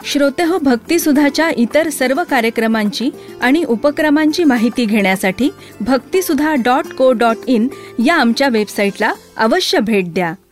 श्रोतेहो, भक्तिसुधाच्या इतर सर्व कार्यक्रमांची आणि उपक्रमांची माहिती घेण्यासाठी भक्तिसुधा.co.in या आमच्या वेबसाईटला अवश्य भेट द्या.